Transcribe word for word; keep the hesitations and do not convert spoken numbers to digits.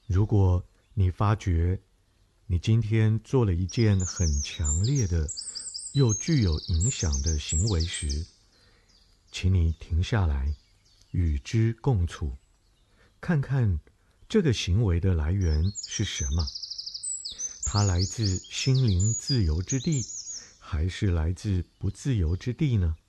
如果你发觉你今天做了一件很强烈的又具有影响的行为时，请你停下来，与之共处，看看这个行为的来源是什么？它来自心灵自由之地，还是来自不自由之地呢？